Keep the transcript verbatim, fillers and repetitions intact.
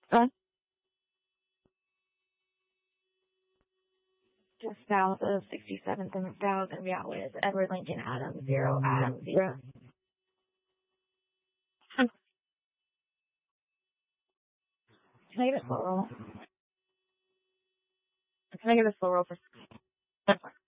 Uh, Just south of sixty-seventh and Thousand Galway, Edward Lincoln Adams, zero, Adams, zero. Can I get a slow roll? Can I get a slow roll for... That's fine.